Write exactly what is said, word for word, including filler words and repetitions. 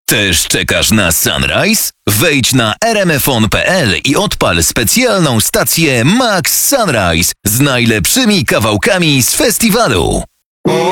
Też czekasz na Sunrise? Wejdź na r m f on kropka p l i odpal specjalną stację Max Sunrise z najlepszymi kawałkami z festiwalu.